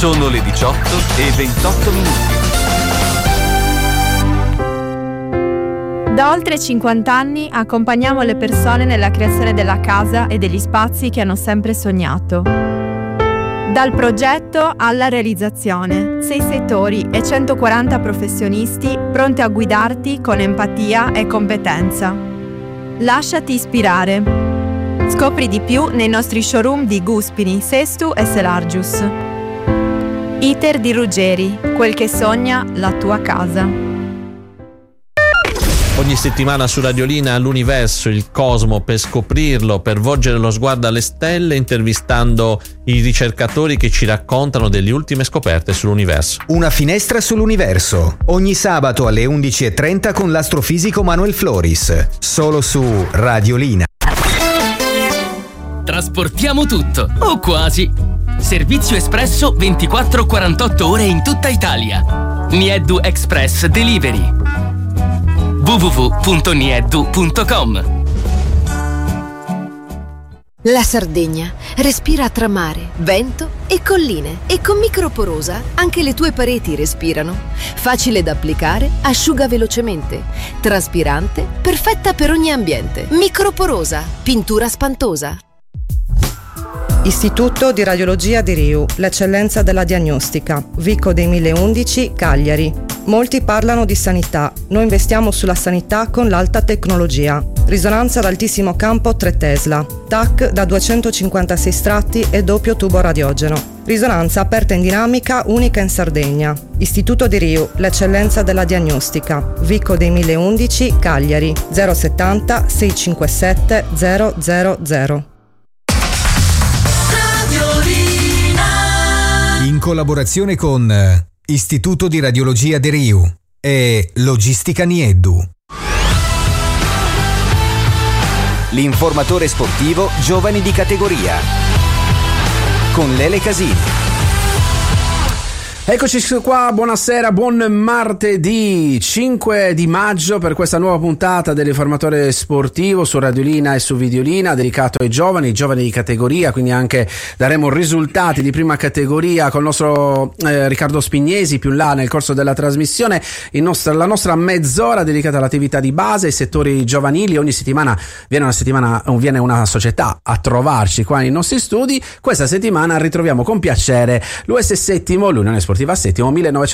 Sono le 18:28. Da oltre 50 anni accompagniamo le persone nella creazione della casa e degli spazi che hanno sempre sognato. Dal progetto alla realizzazione, 6 settori e 140 professionisti pronti a guidarti con empatia e competenza. Lasciati ispirare. Scopri di più nei nostri showroom di Guspini, Sestu e Selargius. Iter di Ruggeri, quel che sogna la tua casa. Ogni settimana su Radiolina l'universo, il cosmo, per scoprirlo, per volgere lo sguardo alle stelle, intervistando i ricercatori che ci raccontano delle ultime scoperte sull'universo. Una finestra sull'universo, ogni sabato alle 11:30 con l'astrofisico Manuel Floris, solo su Radiolina. Trasportiamo tutto, o quasi. Servizio espresso 24-48 ore in tutta Italia. Nieddu Express Delivery. www.nieddu.com. La Sardegna respira tra mare, vento e colline, e con Microporosa anche le tue pareti respirano. Facile da applicare, asciuga velocemente, traspirante, perfetta per ogni ambiente. Microporosa, pintura spantosa. Istituto di Radiologia di Riu, l'eccellenza della diagnostica, Vico dei 1011, Cagliari. Molti parlano di sanità, noi investiamo sulla sanità con l'alta tecnologia. Risonanza ad altissimo campo 3 Tesla, TAC da 256 stratti e doppio tubo radiogeno. Risonanza aperta in dinamica, unica in Sardegna. Istituto di Riu, l'eccellenza della diagnostica, Vico dei 1011, Cagliari, 070 657 000. In collaborazione con Istituto di Radiologia di Riu e Logistica Nieddu. L'informatore sportivo Giovani di Categoria con Lele Casini. Eccoci qua, buonasera, buon martedì 5 di maggio per questa nuova puntata dell'informatore sportivo su Radiolina e su Videolina, dedicato ai giovani di categoria, quindi anche daremo risultati di prima categoria con il nostro Riccardo Spignesi più là nel corso della trasmissione. La nostra mezz'ora dedicata all'attività di base, ai settori giovanili. Ogni settimana viene una società a trovarci qua nei nostri studi. Questa settimana ritroviamo con piacere l'US Settimo, l'Unione Sportiva Settimo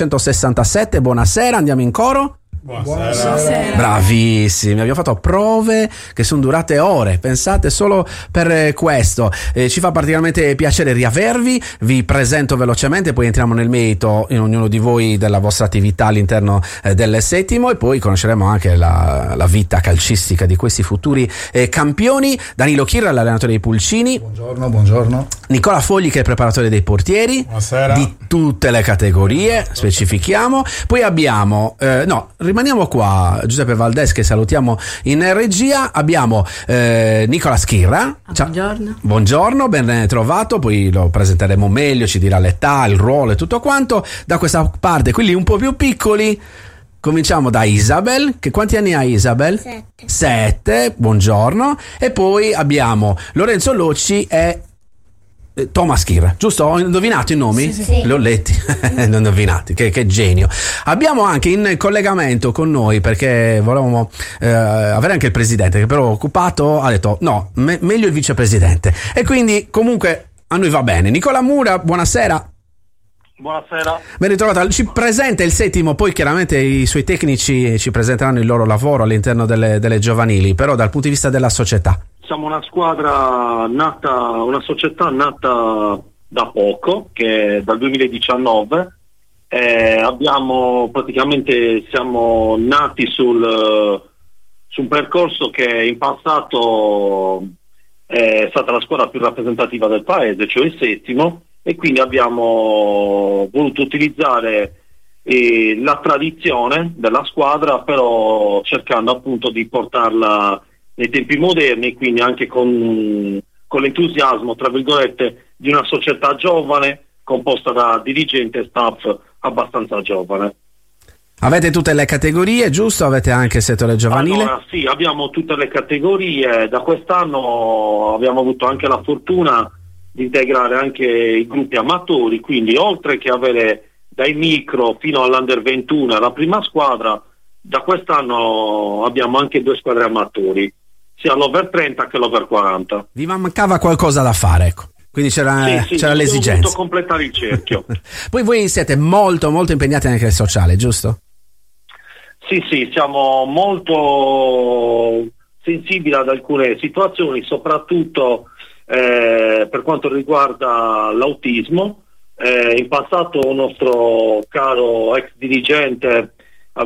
1967. Buonasera, andiamo in coro. Buonasera. Bravissimi, abbiamo fatto prove che sono durate ore, pensate solo per questo. Ci fa particolarmente piacere riavervi. Vi presento velocemente, poi entriamo nel merito in ognuno di voi della vostra attività all'interno del Settimo, e poi conosceremo anche la vita calcistica di questi futuri campioni. Danilo Chirra, l'allenatore dei Pulcini. Buongiorno. Nicola Fogli, che è il preparatore dei portieri. Buonasera. Di tutte le categorie, specifichiamo. Poi abbiamo rimaniamo qua, Giuseppe Valdés, che salutiamo in regia. Abbiamo Nicola Schirra. Buongiorno, ben trovato. Poi lo presenteremo meglio, ci dirà l'età, il ruolo e tutto quanto. Da questa parte, quelli un po' più piccoli, cominciamo da Isabel. Che quanti anni ha Isabel? 7. Buongiorno. E poi abbiamo Lorenzo Locci e Thomas Schirra, giusto? Ho indovinato i nomi? Sì. Li ho letti, li ho indovinati, che genio. Abbiamo anche in collegamento con noi, perché volevamo avere anche il presidente, che però occupato, ha detto no, meglio il vicepresidente, e quindi comunque a noi va bene. Nicola Mura, buonasera. Buonasera. Ben ritrovata. Ci presenta il Settimo, poi chiaramente i suoi tecnici ci presenteranno il loro lavoro all'interno delle giovanili, però dal punto di vista della società. Siamo una squadra nata, una società nata da poco, che è dal 2019. Siamo nati su un percorso che in passato è stata la squadra più rappresentativa del paese, cioè il Settimo, e quindi abbiamo voluto utilizzare la tradizione della squadra, però cercando appunto di portarla nei tempi moderni, quindi anche con l'entusiasmo, tra virgolette, di una società giovane composta da dirigente e staff abbastanza giovane. Avete tutte le categorie, giusto? Avete anche il settore giovanile? Allora, sì, abbiamo tutte le categorie. Da quest'anno abbiamo avuto anche la fortuna di integrare anche i gruppi amatori, quindi oltre che avere dai micro fino all'Under 21 alla prima squadra, da quest'anno abbiamo anche 2 squadre amatori, sia l'Over 30 che l'Over 40. Vi mancava qualcosa da fare, ecco. Quindi c'era l'esigenza. Ho voluto completare il cerchio. Poi voi siete molto molto impegnati anche nel sociale, giusto? Sì, siamo molto sensibili ad alcune situazioni, soprattutto per quanto riguarda l'autismo. In passato un nostro caro ex dirigente ha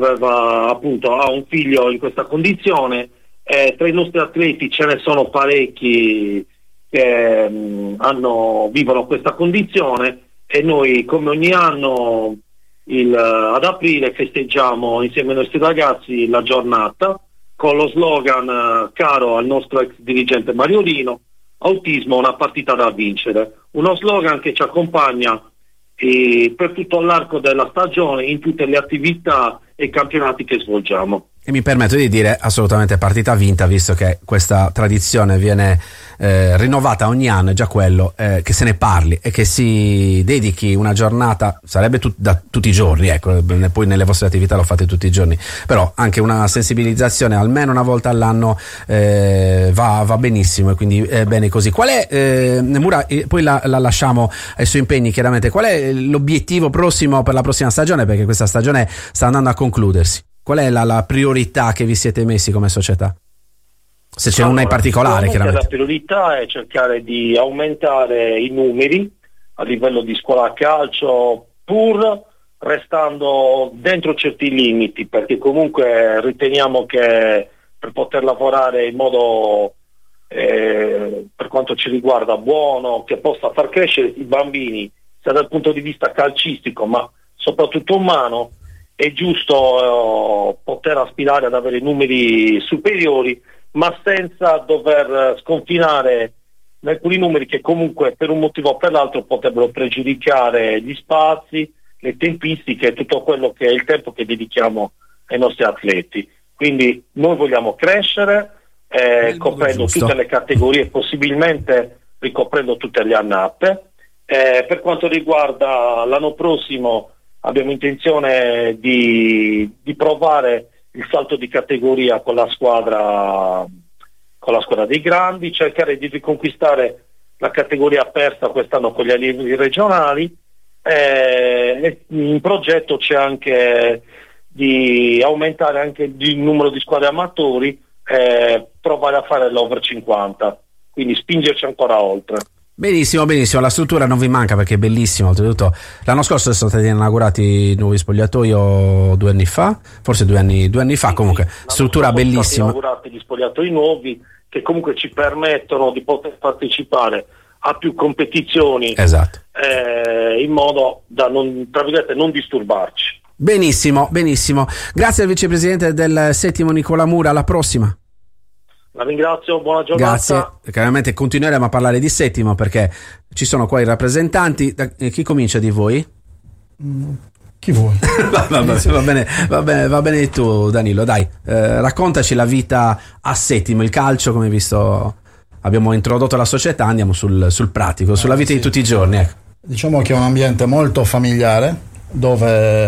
un figlio in questa condizione. Tra i nostri atleti ce ne sono parecchi che vivono questa condizione, e noi, come ogni anno, ad aprile festeggiamo insieme ai nostri ragazzi la giornata con lo slogan caro al nostro ex dirigente Mariolino: autismo, una partita da vincere. Uno slogan che ci accompagna per tutto l'arco della stagione in tutte le attività e campionati che svolgiamo. E mi permetto di dire assolutamente partita vinta, visto che questa tradizione viene rinnovata ogni anno. È già quello che se ne parli e che si dedichi una giornata, sarebbe tutti i giorni, ecco, poi nelle vostre attività lo fate tutti i giorni, però anche una sensibilizzazione almeno una volta all'anno va benissimo, e quindi bene così. Qual è, Mura, poi la lasciamo ai suoi impegni chiaramente, qual è l'obiettivo prossimo per la prossima stagione, perché questa stagione sta andando a concludersi? Qual è la priorità che vi siete messi come società? Se c'è una in particolare, chiaramente. La priorità è cercare di aumentare i numeri a livello di scuola calcio, pur restando dentro certi limiti, perché comunque riteniamo che per poter lavorare in modo, per quanto ci riguarda, buono, che possa far crescere i bambini, sia dal punto di vista calcistico, ma soprattutto umano, è giusto poter aspirare ad avere numeri superiori, ma senza dover sconfinare in alcuni numeri che comunque per un motivo o per l'altro potrebbero pregiudicare gli spazi, le tempistiche e tutto quello che è il tempo che dedichiamo ai nostri atleti. Quindi noi vogliamo crescere coprendo tutte le categorie, possibilmente ricoprendo tutte le annate. Per quanto riguarda l'anno prossimo, abbiamo intenzione di provare il salto di categoria con la squadra dei grandi, cercare di riconquistare la categoria persa quest'anno con gli allievi regionali. In progetto c'è anche di aumentare anche il numero di squadre amatori, provare a fare l'over 50, quindi spingerci ancora oltre. Benissimo, la struttura non vi manca perché è bellissima. Oltretutto l'anno scorso sono stati inaugurati nuovi spogliatoio 2 anni fa, forse 2 anni fa, comunque struttura bellissima. Sono stati inaugurati gli spogliatoi nuovi che comunque ci permettono di poter partecipare a più competizioni, esatto, in modo da non disturbarci. Benissimo. Grazie al vicepresidente del Settimo Nicola Mura, alla prossima. La ringrazio, buona giornata. Grazie, chiaramente continueremo a parlare di Settimo perché ci sono qua i rappresentanti. Chi comincia di voi? Chi vuoi? va bene tu, Danilo, dai, raccontaci la vita a Settimo, il calcio, come hai visto abbiamo introdotto la società, andiamo sul pratico, sulla vita di tutti i giorni, ecco. Diciamo che è un ambiente molto familiare dove